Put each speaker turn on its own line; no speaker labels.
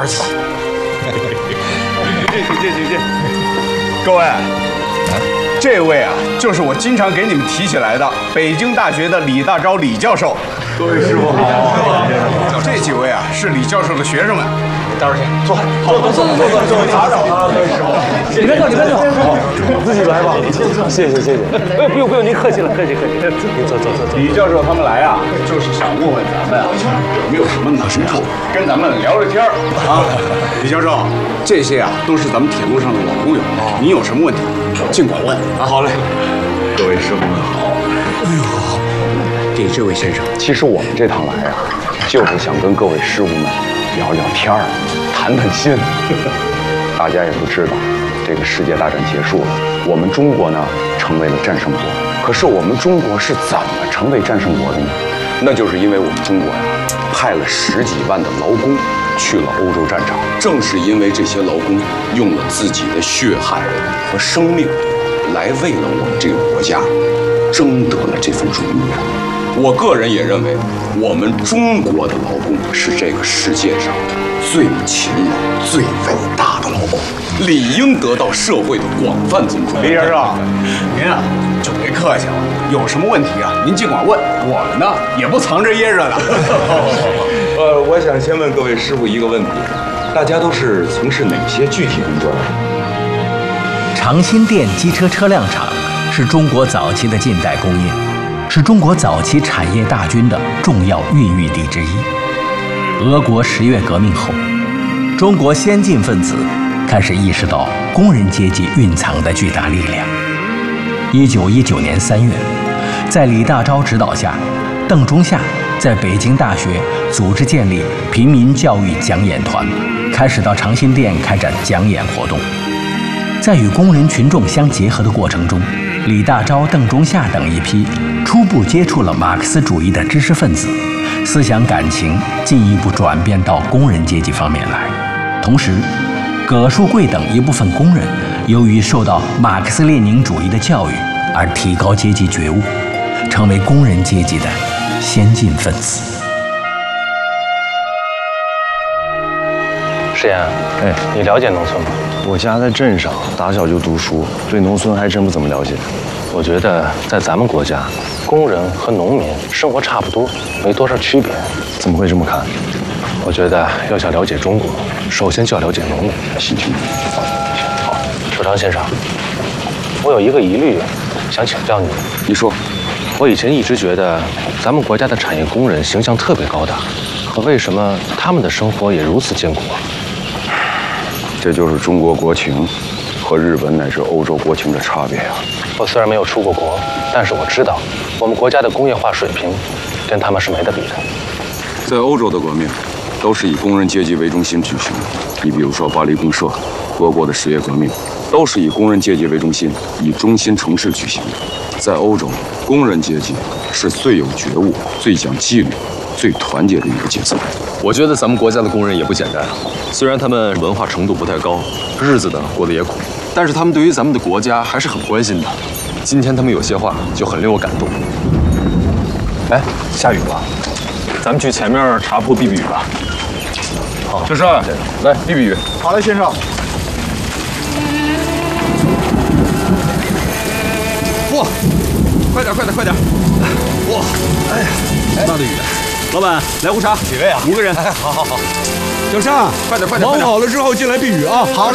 玩起。
这，各位，这位啊，就是我经常给你们提起来的北京大学的李大钊李教授。
各位师傅好。
这几位啊，是李教授的学生们。
待会儿去，坐，打扰了，各位师傅。里面坐，自己来吧。谢谢。不用，您客气了，客气。您坐。
李教授他们来啊，就是想问问咱们啊，有没有什么难处，跟咱们聊聊天啊。李教授，这些啊都是咱们铁路上的老工友，你有什么问题尽管问啊。
好嘞。
各位师傅们好。哎呦，这位先生，
其实我们这趟来啊，就是想跟各位师傅们聊聊天儿，谈心。大家也都知道，这个世界大战结束了，我们中国呢成为了战胜国。可是我们中国是怎么成为战胜国的呢？那就是因为我们中国呀，派了10几万的劳工去了欧洲战场。正是因为这些劳工用了自己的血汗和生命，来为了我们这个国家争得了这份荣誉。我个人也认为，我们中国的劳工是这个世界上最勤劳、最伟大的劳工，理应得到社会的广泛尊重。
李先生，您啊就别客气了，有什么问题啊，您尽管问，我们呢也不藏着掖着的。
我想先问各位师傅一个问题：大家都是从事哪些具体工作的？
长辛店机车车辆厂是中国早期的近代工业，是中国早期产业大军的重要孕育地之一。俄国10月革命后，中国先进分子开始意识到工人阶级蕴藏的巨大力量。1919年3月，在李大钊指导下，邓中夏在北京大学组织建立平民教育讲演团，开始到长辛店开展讲演活动。在与工人群众相结合的过程中，李大钊、邓中夏等一批初步接触了马克思主义的知识分子，思想感情进一步转变到工人阶级方面来。同时，葛树贵等一部分工人由于受到马克思列宁主义的教育而提高阶级觉悟，成为工人阶级的先进分子。
石岩，你了解农村吗？
我家在镇上，打小就读书，对农村还真不怎么了解。
我觉得在咱们国家，工人和农民生活差不多，没多少区别。
怎么会这么看？
我觉得要想了解中国，首先就要了解农民。
细听。
好，楚长先生，我有一个疑虑，想请教你。
你说。
我以前一直觉得咱们国家的产业工人形象特别高大，可为什么他们的生活也如此艰苦啊？
这就是中国国情和日本乃至欧洲国情的差别啊！
我虽然没有出过国，但是我知道我们国家的工业化水平跟他们是没得比的。
在欧洲的革命都是以工人阶级为中心举行的，你比如说巴黎公社、俄国的10月革命，都是以工人阶级为中心，以中心城市举行的。在欧洲，工人阶级是最有觉悟、最讲纪律、最团结的一个阶层。
我觉得咱们国家的工人也不简单，虽然他们文化程度不太高，日子呢过得也苦，但是他们对于咱们的国家还是很关心的。今天他们有些话就很令我感动。
哎，下雨了，咱们去前面茶铺避避雨吧。好，小帅，来避避雨。
好嘞，先生。
哇，快点！哇，哎呀，大的雨！老板，来壶茶，
几位啊？
5个人。
好。
小尚，快点！
忙好了之后进来避雨啊。好。